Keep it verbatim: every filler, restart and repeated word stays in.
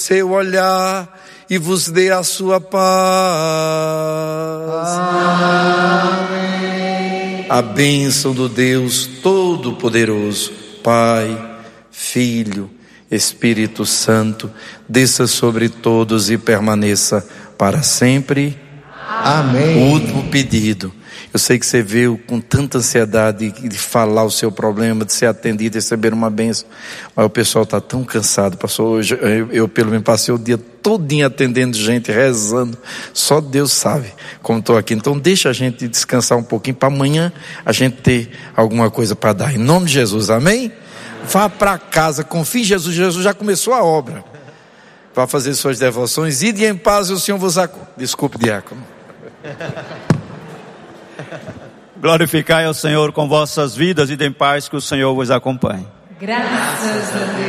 seu olhar e vos dê a sua paz. Amém. A bênção do Deus Todo-Poderoso, Pai, Filho, Espírito Santo, desça sobre todos e permaneça para sempre. Amém. O último pedido. Eu sei que você veio com tanta ansiedade de falar o seu problema, de ser atendido, de receber uma bênção, mas o pessoal está tão cansado. Pastor, hoje eu, eu pelo menos passei o dia todinho atendendo gente, rezando. Só Deus sabe como estou aqui. Então deixa a gente descansar um pouquinho para amanhã a gente ter alguma coisa para dar. Em nome de Jesus, amém? Vá para casa, confie em Jesus. Jesus já começou a obra. Vá fazer suas devoções. Ide em paz e o Senhor vos acolhe. Desculpe, diácono. Glorificai ao Senhor com vossas vidas e em paz, que o Senhor vos acompanhe. Graças a Deus.